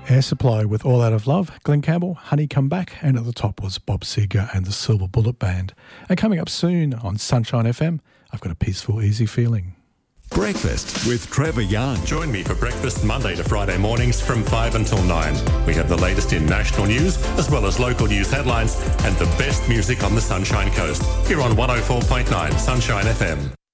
Air Supply with All Out of Love, Glenn Campbell, Honey Come Back, and at the top was Bob Seger and the Silver Bullet Band. And coming up soon on Sunshine FM, I've got a peaceful, easy feeling. Breakfast with Trevor Young. Join me for breakfast Monday to Friday mornings from 5 until 9. We have the latest in national news, as well as local news headlines, and the best music on the Sunshine Coast. Here on 104.9 Sunshine FM.